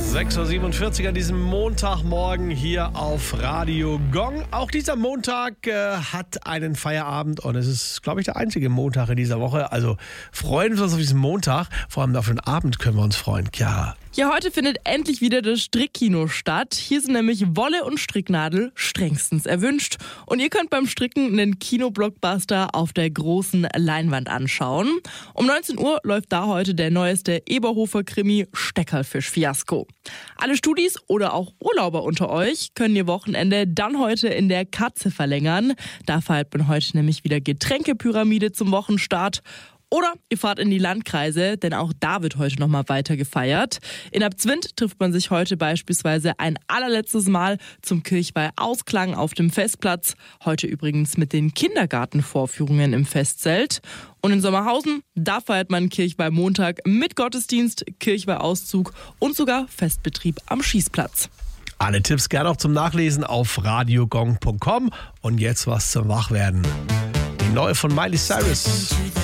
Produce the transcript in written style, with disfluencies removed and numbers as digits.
6.47 Uhr an diesem Montagmorgen hier auf Radio Gong. Auch dieser Montag hat einen Feierabend und es ist, glaube ich, der einzige Montag in dieser Woche. Also freuen wir uns auf diesen Montag. Vor allem auf den Abend können wir uns freuen. Chiara. Ja, heute findet endlich wieder das Strickkino statt. Hier sind nämlich Wolle und Stricknadel strengstens erwünscht. Und ihr könnt beim Stricken einen Kino-Blockbuster auf der großen Leinwand anschauen. Um 19 Uhr läuft da heute der neueste Eberhofer-Krimi Steckerlfisch-Fiasko. Alle Studis oder auch Urlauber unter euch können ihr Wochenende dann heute in der Katze verlängern. Da feiert man heute nämlich wieder Getränkepyramide zum Wochenstart. Oder ihr fahrt in die Landkreise, denn auch da wird heute nochmal weiter gefeiert. In Abzwind trifft man sich heute beispielsweise ein allerletztes Mal zum Kirchweih-Ausklang auf dem Festplatz. Heute übrigens mit den Kindergartenvorführungen im Festzelt. Und in Sommerhausen, da feiert man Kirchweih-Montag mit Gottesdienst, Kirchweih-Auszug und sogar Festbetrieb am Schießplatz. Alle Tipps gerne auch zum Nachlesen auf radiogong.com. Und jetzt was zum Wachwerden. Die neue von Miley Cyrus.